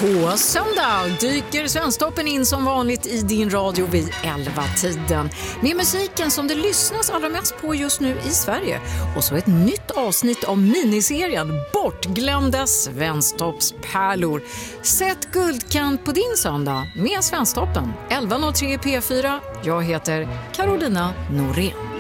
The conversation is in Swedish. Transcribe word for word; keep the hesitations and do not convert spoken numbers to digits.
På söndag dyker Svensktoppen in som vanligt i din radio vid elva-tiden. Med musiken som det lyssnas allra mest på just nu i Sverige. Och så ett nytt avsnitt av miniserien Bortglömda Svensktoppspärlor. Sätt guldkant på din söndag med Svensktoppen. elva noll tre P fyra. Jag heter Carolina Norén.